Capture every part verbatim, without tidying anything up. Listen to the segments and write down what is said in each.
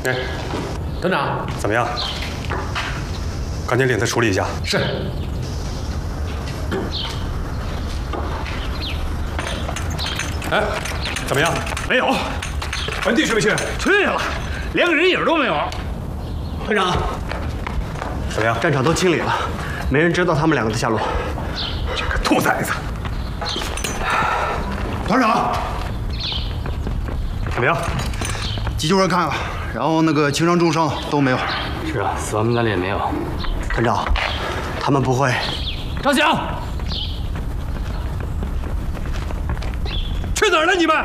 哎，团长，怎么样？赶紧领他处理一下。是。哎，怎么样？ 没有。 文弟去没去？ 去了，连个人影都没有。 团长， 怎么样？ 战场都清理了，没人知道他们两个的下落。 这个兔崽子！ 团长， 怎么样？ 急救人看了，然后那个轻伤、重伤都没有。 是啊，死亡名单里也没有。团长，他们不会。 张翔，去哪儿了你们？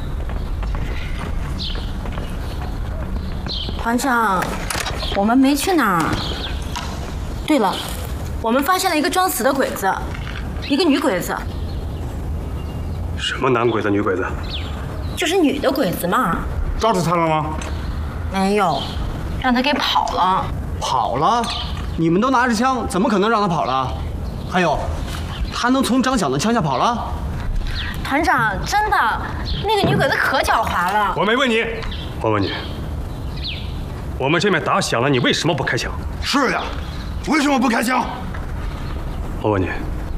团长，我们没去哪儿。对了，我们发现了一个装死的鬼子，一个女鬼子。 什么男鬼子、女鬼子？ 就是女的鬼子嘛。 抓住他了吗？ 没有，让他给跑了。 跑了？你们都拿着枪，怎么可能让他跑了？还有，他能从张响的枪下跑了？ 团长，真的，那个女鬼子可狡猾了。 我没问你，我问你，我们这边打响了，你为什么不开枪？ 是呀，为什么不开枪？ 我问你，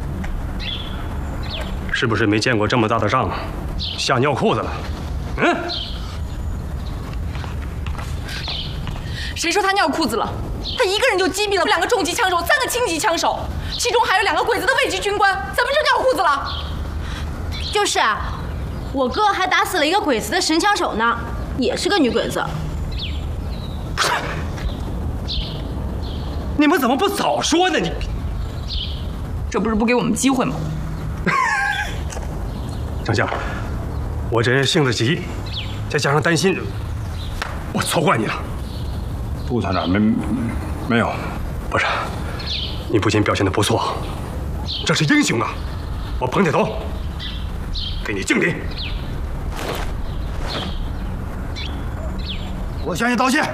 是不是没见过这么大的仗，吓尿裤子了？嗯？ 谁说他尿裤子了？他一个人就击毙了两个重级枪手，三个轻级枪手，其中还有两个鬼子的卫级军官，怎么就尿裤子了？ 就是啊，我哥还打死了一个鬼子的神枪手呢，也是个女鬼子。 你们怎么不早说呢？你这不是不给我们机会吗？ 张相，我这人性子急，再加上担心，我错怪你了。 不，团长，没没有， 不是，你不仅表现得不错，这是英雄啊！我捧起头，给你敬礼。 我向你道歉。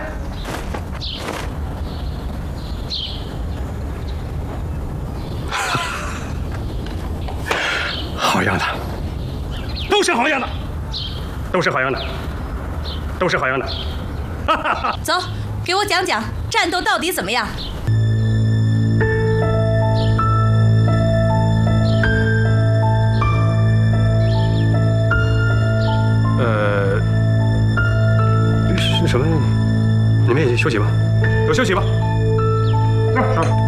好样的，都是好样的，都是好样的，都是好样的。 走，给我讲讲战斗到底怎么样？ 呃，是什么？你们也休息吧，都休息吧。是是。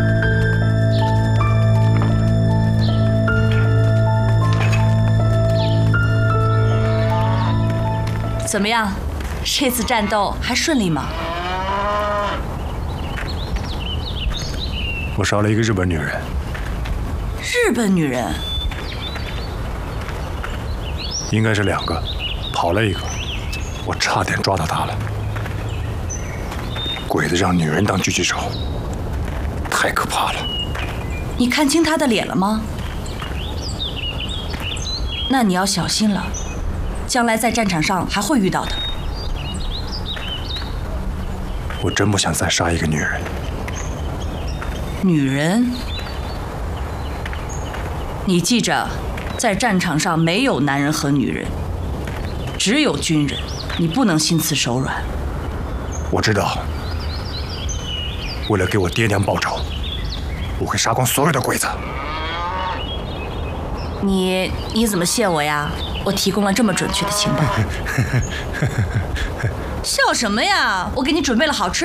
怎么样？这次战斗还顺利吗？ 我杀了一个日本女人。 日本女人？ 应该是两个，跑了一个，我差点抓到她了。鬼子让女人当狙击手，太可怕了。 你看清她的脸了吗？那你要小心了。将来在战场上还会遇到的。 我真不想再杀一个女人。 女人？你记着，在战场上没有男人和女人，只有军人。你不能心慈手软。 我知道，为了给我爹娘报仇，我会杀光所有的鬼子。 你你怎么谢我呀？我提供了这么准确的情报。笑什么呀？我给你准备了好吃